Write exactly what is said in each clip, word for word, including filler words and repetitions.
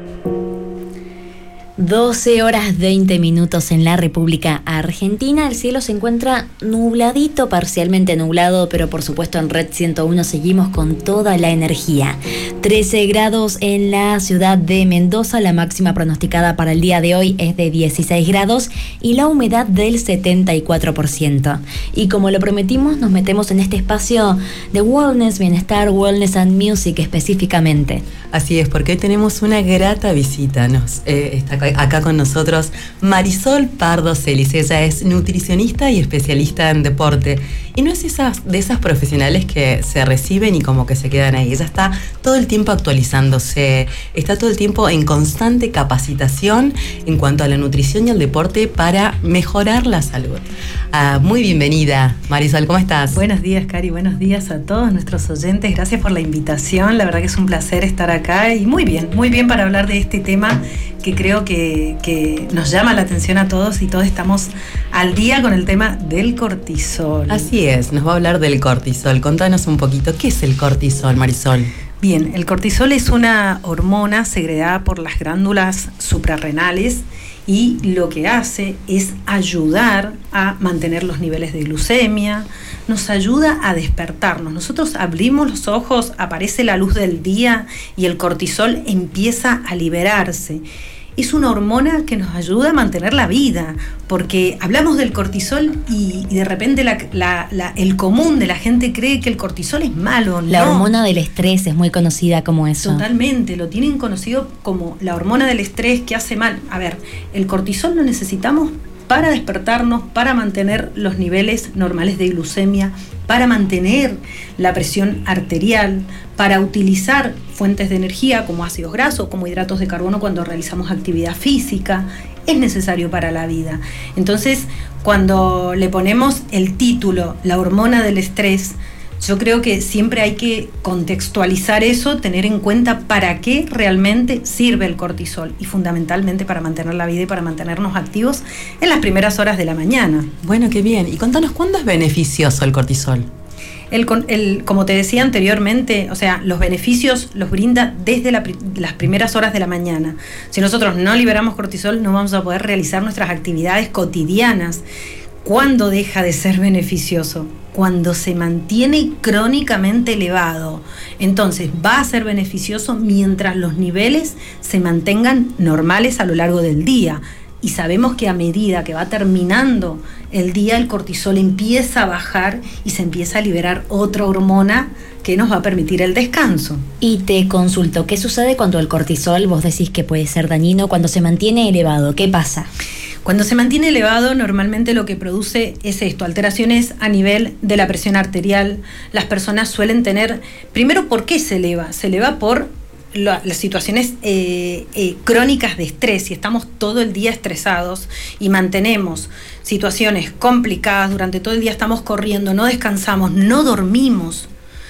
doce horas veinte minutos en la República Argentina. El cielo se encuentra nubladito, parcialmente nublado, pero por supuesto en Red ciento uno seguimos con toda la energía. trece grados en la ciudad de Mendoza, la máxima pronosticada para el día de hoy es de dieciséis grados y la humedad del setenta y cuatro por ciento. Y como lo prometimos, nos metemos en este espacio de wellness, bienestar, wellness and music específicamente. Así es, porque hoy tenemos una grata visita. Nos eh, está acá con nosotros Marisol Pardo Celis. Ella es nutricionista y especialista en deporte. Y no es esas, de esas profesionales que se reciben y como que se quedan ahí. Ella está todo el tiempo actualizándose, está todo el tiempo en constante capacitación en cuanto a la nutrición y el deporte para mejorar la salud. Ah, muy bienvenida, Marisol, ¿cómo estás? Buenos días, Cari, buenos días a todos nuestros oyentes. Gracias por la invitación, la verdad que es un placer estar acá y muy bien, muy bien para hablar de este tema que creo que, que nos llama la atención a todos y todos estamos al día con el tema del cortisol. Así es, nos va a hablar del cortisol. Contanos un poquito, ¿qué es el cortisol, Marisol? Bien, el cortisol es una hormona segregada por las glándulas suprarrenales y lo que hace es ayudar a mantener los niveles de glucemia, nos ayuda a despertarnos. Nosotros abrimos los ojos, aparece la luz del día y el cortisol empieza a liberarse. Es una hormona que nos ayuda a mantener la vida, porque hablamos del cortisol y, y de repente la, la, la, el común de la gente cree que el cortisol es malo. La no. hormona del estrés es muy conocida como eso. Totalmente, lo tienen conocido como la hormona del estrés que hace mal. A ver, el cortisol lo necesitamos para despertarnos, para mantener los niveles normales de glucemia, para mantener la presión arterial, para utilizar fuentes de energía como ácidos grasos, como hidratos de carbono cuando realizamos actividad física. Es necesario para la vida. Entonces, cuando le ponemos el título, la hormona del estrés, yo creo que siempre hay que contextualizar eso, tener en cuenta para qué realmente sirve el cortisol y fundamentalmente para mantener la vida y para mantenernos activos en las primeras horas de la mañana. Bueno, qué bien. Y contanos, ¿cuándo es beneficioso el cortisol? El, el, como te decía anteriormente, o sea, los beneficios los brinda desde la, las primeras horas de la mañana. Si nosotros no liberamos cortisol, no vamos a poder realizar nuestras actividades cotidianas. ¿Cuándo deja de ser beneficioso? Cuando se mantiene crónicamente elevado. Entonces va a ser beneficioso mientras los niveles se mantengan normales a lo largo del día. Y sabemos que a medida que va terminando el día, el cortisol empieza a bajar y se empieza a liberar otra hormona que nos va a permitir el descanso. Y te consulto, ¿qué sucede cuando el cortisol, vos decís que puede ser dañino, cuando se mantiene elevado? ¿Qué pasa? Cuando se mantiene elevado, normalmente lo que produce es esto, alteraciones a nivel de la presión arterial. Las personas suelen tener, primero, ¿por qué se eleva? Se eleva por la, las situaciones eh, eh, crónicas de estrés. Si estamos todo el día estresados y mantenemos situaciones complicadas, durante todo el día estamos corriendo, no descansamos, no dormimos.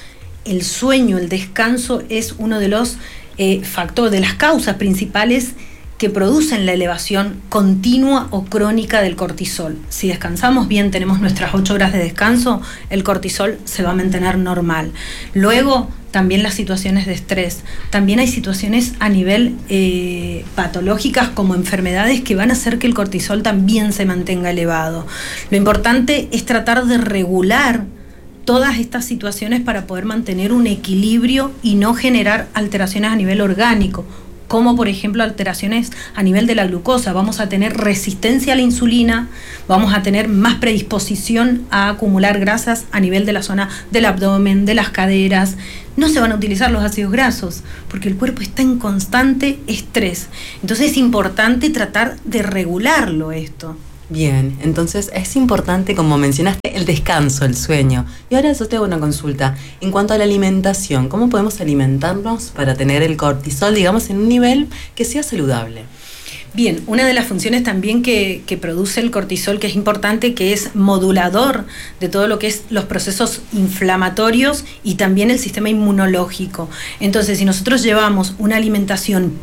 El sueño, el descanso es uno de los eh, factores, de las causas principales que producen la elevación continua o crónica del cortisol. Si descansamos bien, tenemos nuestras ocho horas de descanso, el cortisol se va a mantener normal. Luego, también las situaciones de estrés. También hay situaciones a nivel eh, patológicas como enfermedades que van a hacer que el cortisol también se mantenga elevado. Lo importante es tratar de regular todas estas situaciones para poder mantener un equilibrio y no generar alteraciones a nivel orgánico, como por ejemplo alteraciones a nivel de la glucosa. Vamos a tener resistencia a la insulina, vamos a tener más predisposición a acumular grasas a nivel de la zona del abdomen, de las caderas. No se van a utilizar los ácidos grasos porque el cuerpo está en constante estrés. Entonces es importante tratar de regularlo esto. Bien, entonces es importante, como mencionaste, el descanso, el sueño. Y ahora yo te hago una consulta. En cuanto a la alimentación, ¿cómo podemos alimentarnos para tener el cortisol, digamos, en un nivel que sea saludable? Bien, una de las funciones también que, que produce el cortisol, que es importante, que es modulador de todo lo que es los procesos inflamatorios y también el sistema inmunológico. Entonces, si nosotros llevamos una alimentación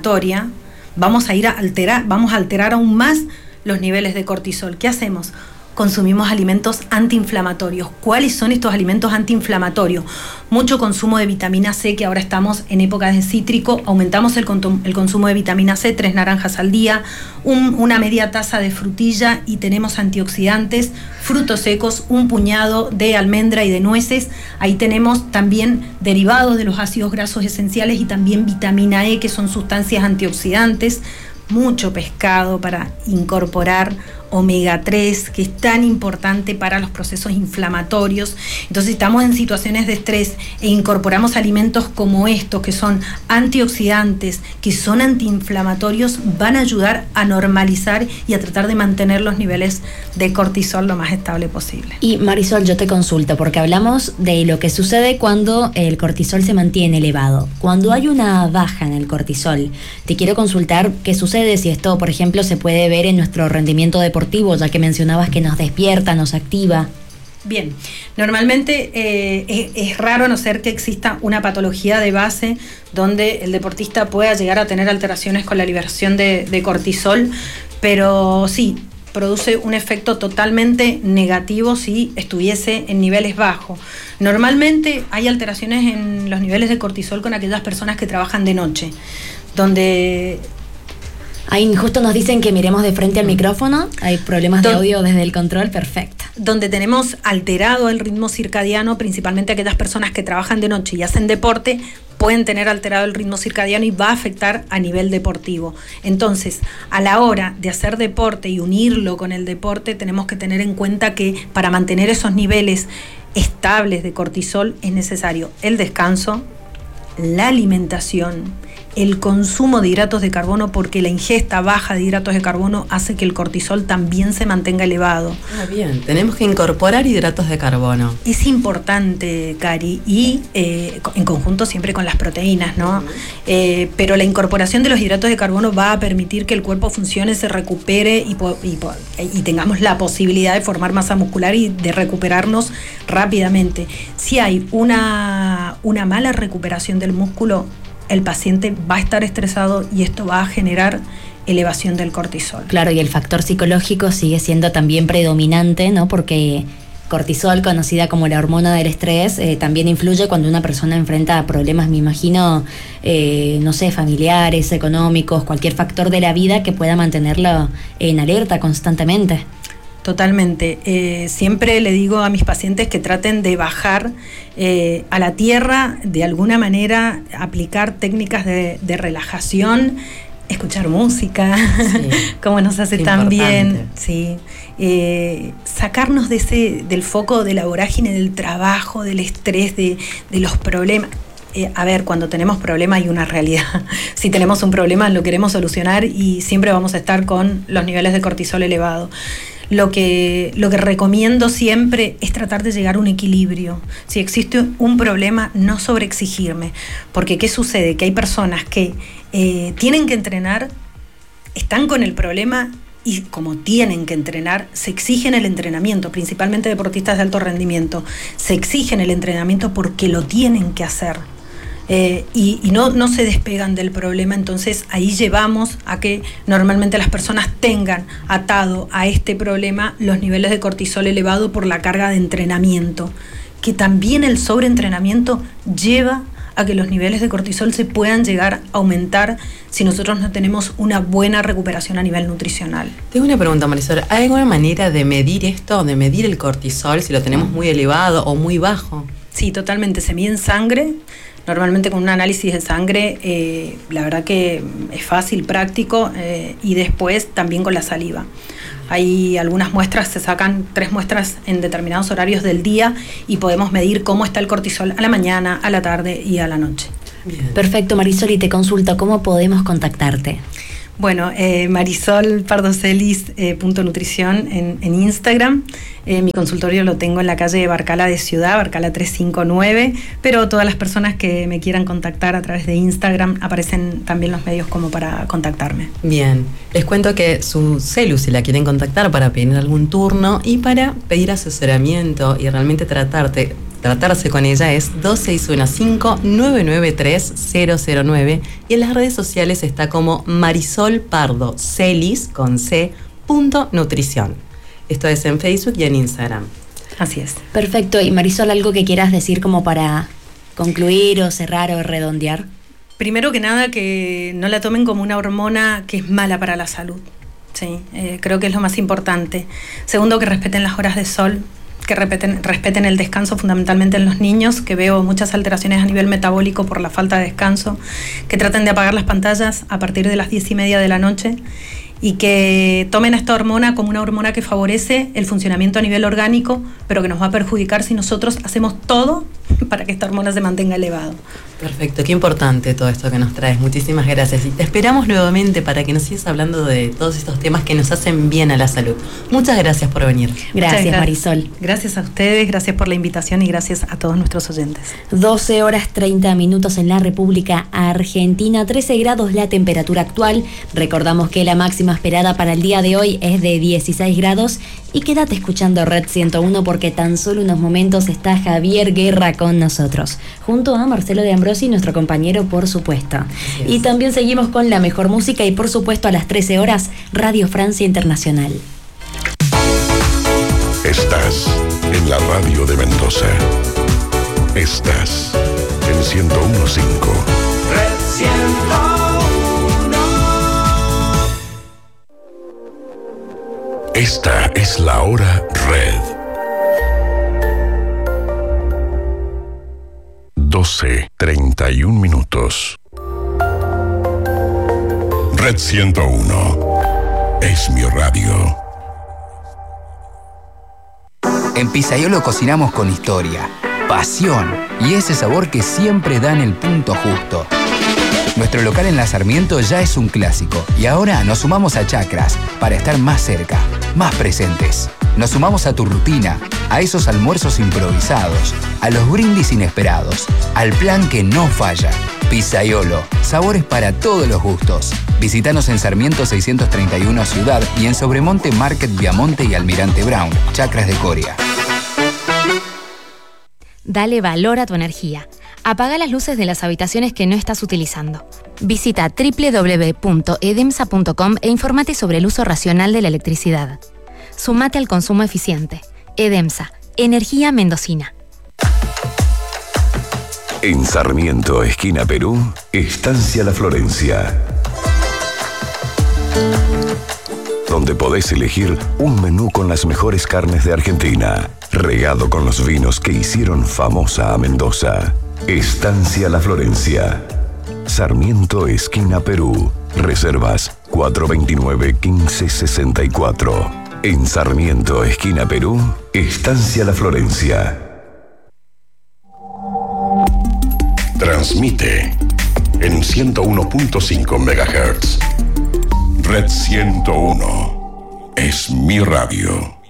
proinflamatoria, vamos a ir a alterar, vamos a alterar aún más los niveles de cortisol. ¿Qué hacemos? consumimos alimentos antiinflamatorios. ¿Cuáles son estos alimentos antiinflamatorios? Mucho consumo de vitamina C, que ahora estamos en épocas de cítrico, aumentamos el, el consumo de vitamina C, tres naranjas al día, un, una media taza de frutilla y tenemos antioxidantes, frutos secos, un puñado de almendra y de nueces. Ahí tenemos también derivados de los ácidos grasos esenciales y también vitamina E, que son sustancias antioxidantes. Mucho pescado para incorporar omega tres, que es tan importante para los procesos inflamatorios. Entonces, si estamos en situaciones de estrés e incorporamos alimentos como estos, que son antioxidantes, que son antiinflamatorios, van a ayudar a normalizar y a tratar de mantener los niveles de cortisol lo más estable posible. Y Marisol, yo te consulto, porque hablamos de lo que sucede cuando el cortisol se mantiene elevado. Cuando hay una baja en el cortisol, te quiero consultar qué sucede, si esto, por ejemplo, se puede ver en nuestro rendimiento deportivo, ya que mencionabas que nos despierta, nos activa. Bien, normalmente eh, es, es raro, a no ser que exista una patología de base donde el deportista pueda llegar a tener alteraciones con la liberación de, de cortisol, pero sí, produce un efecto totalmente negativo si estuviese en niveles bajos. Normalmente hay alteraciones en los niveles de cortisol con aquellas personas que trabajan de noche, donde... Ahí justo nos dicen que miremos de frente al micrófono, hay problemas de audio desde el control, perfecto. Donde tenemos alterado el ritmo circadiano, principalmente aquellas personas que trabajan de noche y hacen deporte, pueden tener alterado el ritmo circadiano y va a afectar a nivel deportivo. Entonces, a la hora de hacer deporte y unirlo con el deporte, tenemos que tener en cuenta que para mantener esos niveles estables de cortisol es necesario el descanso, la alimentación, el consumo de hidratos de carbono, porque la ingesta baja de hidratos de carbono hace que el cortisol también se mantenga elevado. Ah, bien, tenemos que incorporar hidratos de carbono. Es importante, Cari, y eh, en conjunto siempre con las proteínas, ¿no? Uh-huh. Eh, pero la incorporación de los hidratos de carbono va a permitir que el cuerpo funcione, se recupere y, y, y tengamos la posibilidad de formar masa muscular y de recuperarnos rápidamente. Si hay una, una mala recuperación del músculo, el paciente va a estar estresado y esto va a generar elevación del cortisol. Claro, y el factor psicológico sigue siendo también predominante, ¿no? Porque cortisol, conocida como la hormona del estrés, eh, también influye cuando una persona enfrenta problemas, me imagino, eh, no sé, familiares, económicos, cualquier factor de la vida que pueda mantenerlo en alerta constantemente. Totalmente. Eh, siempre le digo a mis pacientes que traten de bajar eh, a la tierra, de alguna manera aplicar técnicas de, de relajación, escuchar música, sí, como nos hace tan bien, sí, eh, sacarnos de ese, del foco de la vorágine del trabajo, del estrés, de, de los problemas. Eh, a ver, cuando tenemos problemas hay una realidad. Si tenemos un problema lo queremos solucionar y siempre vamos a estar con los niveles de cortisol elevados. Lo que, lo que recomiendo siempre es tratar de llegar a un equilibrio. Si existe un problema, no sobreexigirme. Porque ¿qué sucede? Que hay personas que eh, tienen que entrenar, están con el problema y como tienen que entrenar, se exigen el entrenamiento, principalmente deportistas de alto rendimiento. Se exigen el entrenamiento porque lo tienen que hacer. Eh, y, y no, no se despegan del problema, entonces ahí llevamos a que normalmente las personas tengan atado a este problema los niveles de cortisol elevado por la carga de entrenamiento, que también el sobreentrenamiento lleva a que los niveles de cortisol se puedan llegar a aumentar si nosotros no tenemos una buena recuperación a nivel nutricional. Tengo una pregunta, Marisol, ¿hay alguna manera de medir esto, de medir el cortisol, si lo tenemos muy elevado o muy bajo? Sí, totalmente, se mide en sangre. Normalmente con un análisis de sangre, eh, la verdad que es fácil, práctico, eh, y después también con la saliva. Hay algunas muestras, se sacan tres muestras en determinados horarios del día y podemos medir cómo está el cortisol a la mañana, a la tarde y a la noche. Bien. Perfecto, Marisol, y te consulto, ¿cómo podemos contactarte? Bueno, eh, Marisol Pardo Celis, eh, punto nutrición en, en Instagram. Eh, mi consultorio lo tengo en la calle Barcala de Ciudad, Barcala trescientos cincuenta y nueve, pero todas las personas que me quieran contactar a través de Instagram, aparecen también los medios como para contactarme. Bien, les cuento que su celu, si la quieren contactar para pedir algún turno y para pedir asesoramiento y realmente tratarte, tratarse con ella, es dos seis uno cinco, nueve nueve tres, cero cero nueve, y en las redes sociales está como Marisol Pardo Celis con C, punto nutrición. Esto es en Facebook y en Instagram. Así es. Perfecto. Y Marisol, ¿algo que quieras decir como para concluir o cerrar o redondear? Primero que nada, que no la tomen como una hormona que es mala para la salud. Sí, eh, creo que es lo más importante. Segundo, que respeten las horas de sol, que respeten, respeten el descanso, fundamentalmente en los niños, que veo muchas alteraciones a nivel metabólico por la falta de descanso, que traten de apagar las pantallas a partir de las diez y media de la noche y que tomen a esta hormona como una hormona que favorece el funcionamiento a nivel orgánico, pero que nos va a perjudicar si nosotros hacemos todo para que esta hormona se mantenga elevada. Perfecto, qué importante todo esto que nos traes. Muchísimas gracias. Y te esperamos nuevamente para que nos sigas hablando de todos estos temas que nos hacen bien a la salud. Muchas gracias por venir. Gracias, gracias, Marisol. Gracias a ustedes, gracias por la invitación y gracias a todos nuestros oyentes. doce horas treinta minutos en la República Argentina, trece grados la temperatura actual. Recordamos que la máxima esperada para el día de hoy es de dieciséis grados. Y quédate escuchando Red ciento uno porque tan solo unos momentos está Javier Guerra con nosotros, junto a Marcelo de Ambrosi, nuestro compañero, por supuesto. Yes. Y también seguimos con la mejor música y por supuesto a las trece horas, Radio Francia Internacional. Estás en la radio de Mendoza. Estás en ciento uno punto cinco. Red ciento uno. Esta es la hora Red. doce treinta y un minutos. Red ciento uno. Es mi radio. En Pizzaiolo cocinamos con historia, pasión y ese sabor que siempre dan el punto justo. Nuestro local en La Sarmiento ya es un clásico y ahora nos sumamos a Chacras para estar más cerca, más presentes. Nos sumamos a tu rutina, a esos almuerzos improvisados, a los brindis inesperados, al plan que no falla. Pizzaiolo, sabores para todos los gustos. Visítanos en Sarmiento seiscientos treinta y uno Ciudad y en Sobremonte Market Viamonte y Almirante Brown, Chacras de Coria. Dale valor a tu energía. Apaga las luces de las habitaciones que no estás utilizando. Visita doble u doble u doble u punto edemsa punto com e infórmate sobre el uso racional de la electricidad. Sumate al consumo eficiente. Edemsa, energía mendocina. En Sarmiento, esquina Perú, Estancia La Florencia, donde podés elegir un menú con las mejores carnes de Argentina, regado con los vinos que hicieron famosa a Mendoza. Estancia La Florencia, Sarmiento, esquina Perú. Reservas cuatro veintinueve, quince sesenta y cuatro. En Sarmiento, esquina Perú, Estancia La Florencia. Transmite en ciento uno punto cinco megahertz. Red ciento uno. Es mi radio.